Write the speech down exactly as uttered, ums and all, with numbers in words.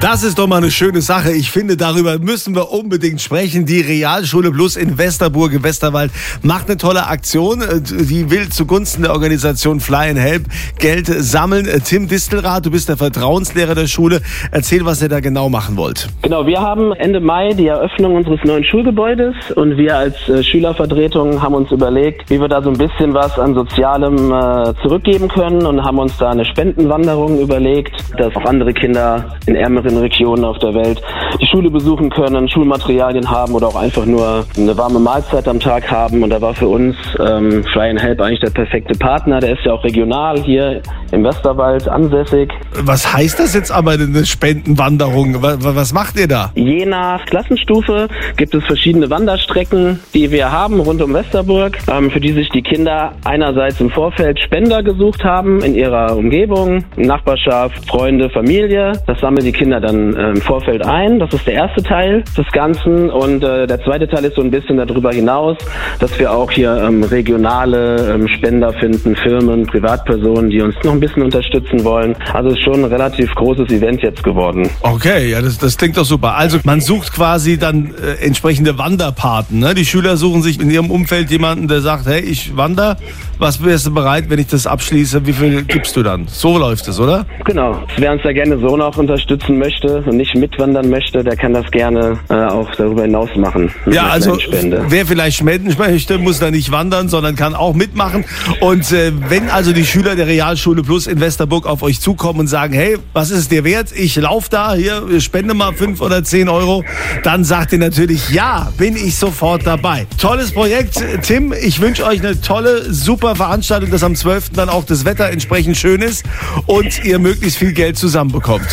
Das ist doch mal eine schöne Sache. Ich finde, darüber müssen wir unbedingt sprechen. Die Realschule Plus in Westerburg im Westerwald macht eine tolle Aktion. Die will zugunsten der Organisation Fly and Help Geld sammeln. Tim Distelrath, du bist der Vertrauenslehrer der Schule. Erzähl, was ihr da genau machen wollt. Genau, wir haben Ende Mai die Eröffnung unseres neuen Schulgebäudes und wir als äh, Schülervertretung haben uns überlegt, wie wir da so ein bisschen was an Sozialem äh, zurückgeben können und haben uns da eine Spendenwanderung überlegt, dass auch andere Kinder in ärmeren Regionen auf der Welt die Schule besuchen können, Schulmaterialien haben oder auch einfach nur eine warme Mahlzeit am Tag haben. Und da war für uns ähm, Fly and Help eigentlich der perfekte Partner. Der ist ja auch regional hier im Westerwald ansässig. Was heißt das jetzt aber, eine Spendenwanderung? Was, was macht ihr da? Je nach Klassenstufe gibt es verschiedene Wanderstrecken, die wir haben rund um Westerburg, ähm, für die sich die Kinder einerseits im Vorfeld Spender gesucht haben in ihrer Umgebung, Nachbarschaft, Freunde, Familie. Das sammeln die Kinder dann äh, im Vorfeld ein. Das ist der erste Teil des Ganzen. Und äh, der zweite Teil ist so ein bisschen darüber hinaus, dass wir auch hier ähm, regionale ähm, Spender finden, Firmen, Privatpersonen, die uns noch ein bisschen unterstützen wollen. Also es ist schon ein relativ großes Event jetzt geworden. Okay, ja, das, das klingt doch super. Also man sucht quasi dann äh, entsprechende Wanderpaten. Ne? Die Schüler suchen sich in ihrem Umfeld jemanden, der sagt, hey, ich wandere. Was wärst du bereit, wenn ich das abschließe? Wie viel gibst du dann? So läuft es, oder? Genau. Wer uns da gerne so noch unterstützen möchte und nicht mitwandern möchte, der kann das gerne äh, auch darüber hinaus machen. Ja, also wer vielleicht spenden möchte, muss da nicht wandern, sondern kann auch mitmachen. Und äh, wenn also die Schüler der Realschule Plus in Westerburg auf euch zukommen und sagen, hey, was ist es dir wert? Ich laufe da, hier, spende mal fünf oder zehn Euro, dann sagt ihr natürlich, ja, bin ich sofort dabei. Tolles Projekt, Tim. Ich wünsche euch eine tolle, super Veranstaltung, dass am zwölften dann auch das Wetter entsprechend schön ist und ihr möglichst viel Geld zusammenbekommt.